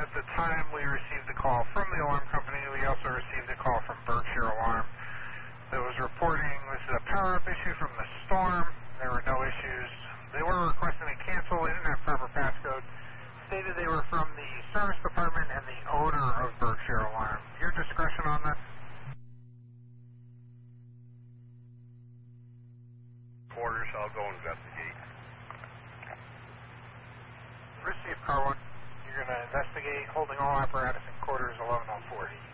At the time we received a call from the alarm company, we also received a call from Berkshire Alarm that was reporting this is a power-up issue from the storm. There were no issues. They were requesting a cancel. They didn't have proper passcode. Stated they were from the service department and the owner of Berkshire Alarm. Your discretion on that? Quarters, I'll go investigate. Receive car 1. You're going to investigate holding all apparatus in quarters 1104.